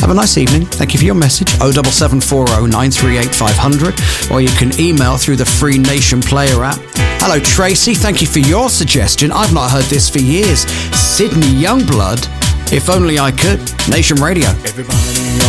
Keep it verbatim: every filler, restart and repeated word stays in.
Have a nice evening. Thank you for your message. oh seven seven four oh nine three eight five hundred. Or you can email through the Free Nation Player app. Hello, Tracy. Thank you for your suggestion. I've not heard this for years. Sydney Youngblood. If Only I Could. Nation Radio. Everybody